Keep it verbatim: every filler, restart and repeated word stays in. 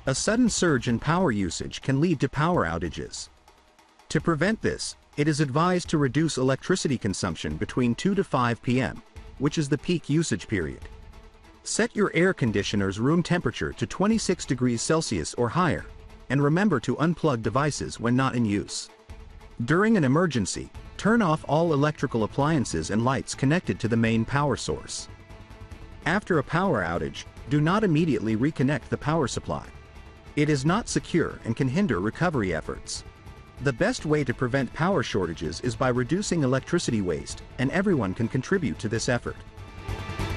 A sudden surge in power usage can lead to power outages. To prevent this, it is advised to reduce electricity consumption between two to five p m, which is the peak usage period. Set your air conditioner's room temperature to twenty-six degrees Celsius or higher, and remember to unplug devices when not in use. During an emergency, turn off all electrical appliances and lights connected to the main power source. After a power outage, do not immediately reconnect the power supply. It is not secure and can hinder recovery efforts. The best way to prevent power shortages is by reducing electricity waste, and everyone can contribute to this effort.